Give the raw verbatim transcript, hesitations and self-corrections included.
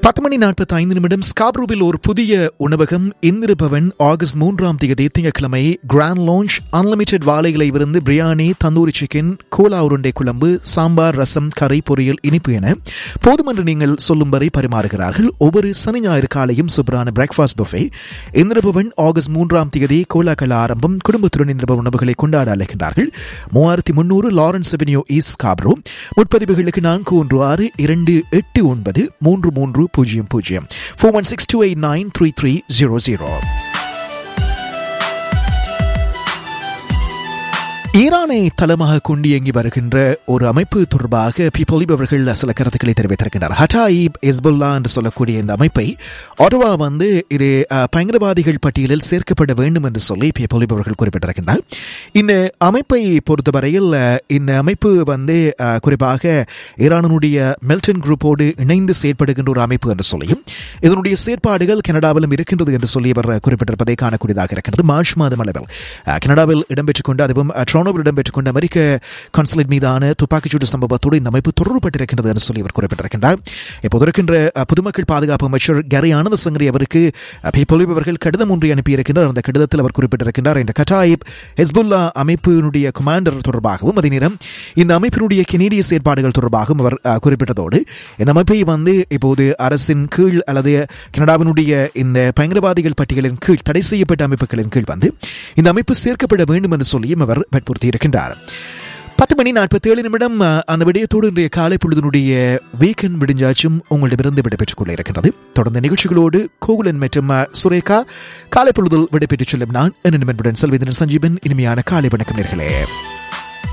பத்து மணி நாற்பத்தி ஐந்து நிமிடம். ஸ்காப்ரோவில் ஒரு புதிய உணவகம் இந்திரபவன் ஆகஸ்ட் மூன்றாம் தேதி திங்கட்கிழமை கிராண்ட் லான்ச். அன்லிமிடெட் வாழை இலை விருந்து, பிரியாணி, தந்தூரி சிக்கன், கோலா உருண்டை குழம்பு, சாம்பார், ரசம், கறி, பொரியல், இனிப்பு என போதுமென்று நீங்கள் சொல்லும் வரை பரிமாறுகிறார்கள். ஒவ்வொரு சனி ஞாயிறு காலையும் சூப்பரான பிரேக்ஃபாஸ்ட் புஃபே. இந்திரபவன் ஆகஸ்ட் மூன்றாம் தேதி கோலாகல ஆரம்பம். குடும்பத்துடன் இந்திரபவன் உணவுகளை கொண்டாட அழைக்கின்றார்கள். மூவாயிரத்தி முன்னூறு லாரன்ஸ் அவென்யூ ஈஸ்ட் ஸ்காப்ரோ. முற்பதிவுகளுக்கு நான்கு ஒன்று ஆறு இரண்டு எட்டு ஒன்பது மூன்று மூன்று பூஜ்ஜியம் பூஜ்ஜியம் four one six two eight nine three three zero zero. ஈரானை தளமாக கொண்டு இயங்கி வருகின்ற ஒரு அமைப்பு தொடர்பாக பீப்பிள் அவர்கள் சில கருத்துக்களை தெரிவித்திருக்கின்றனர். ஹட்டாயிப் ஹிஸ்புல்லா என்று சொல்லக்கூடிய இந்த அமைப்பை ஆட்டோவா வந்து இது பயங்கரவாதிகள் பட்டியலில் சேர்க்கப்பட வேண்டும் என்று சொல்லி பீப்பிள் அவர்கள் குறிப்பிட்டிருக்கின்றனர். இந்த அமைப்பை பொறுத்தவரையில் இந்த அமைப்பு வந்து குறிப்பாக ஈரானுடைய மெல்டன் குரூப்போடு இணைந்து செயற்படுகின்ற ஒரு அமைப்பு என்று சொல்லியும் இதனுடைய செயற்பாடுகள் கனடாவிலும் இருக்கின்றது என்று சொல்லி அவர் குறிப்பிட்டிருப்பதை காணக்கூடியதாக இருக்கின்றது. மார்ச் மாதம் அளவில் கனடாவில் இடம்பெற்றுக் கொண்டு அதுவும் இடம்பெற்றுக் கொண்ட அமெரிக்க கான்சுலேட் மீதான துப்பாக்கிச்சூடு சம்பவத்தோடு இந்த அமைப்பு தொடர்புபட்டிருக்கின்றது என்று சொல்லி அவர் குறிப்பிட்டிருக்கின்றார். இப்போது இருக்கின்ற பொதுமக்கள் பாதுகாப்பு அமைச்சர் கரி ஆனந்த சங்கரி அவருக்கு பீப்பிள் அவர்கள் கடிதம் ஒன்றை அனுப்பியிருக்கின்றார். அந்த கடிதத்தில் அவர் குறிப்பிட்டிருக்கின்றார், இந்த கட்டாயிப் ஹிஸ்புல்லா அமைப்பினுடைய கமாண்டர் தொடர்பாகவும் அதே நேரம் இந்த அமைப்பினுடைய கெனேடிய செயற்பாடுகள் தொடர்பாகவும் அவர் குறிப்பிட்டதோடு இந்த அமைப்பை வந்து இப்போது அரசின் கீழ் அல்லது கனடாவினுடைய இந்த பயங்கரவாதிகள் பட்டியலின் கீழ் தடை செய்யப்பட்ட அமைப்புகளின் கீழ் வந்து இந்த அமைப்பு சேர்க்கப்பட வேண்டும் என்று சொல்லியும் அவர் வற்புறுத்தி இருக்கின்றார். பத்து மணி நாற்பத்தி ஏழு நிமிடம். அந்த விடயத்தோடு இன்றைய காலை பொழுதினுடைய வீக்கெண்ட் விடிஞ்சாச்சும் உங்களிடமிருந்து விடைபெற்றுக் கொள்ள இருக்கின்றது. தொடர்ந்த நிகழ்ச்சிகளோடு கோகுலன் மற்றும் சுரேகா காலை பொழுதில் விடைபெற்றுச் செல்லும் நான் என்ன செல்வதன் சஞ்சீவன். இனிமையான காலை வணக்கம் நேர்களே.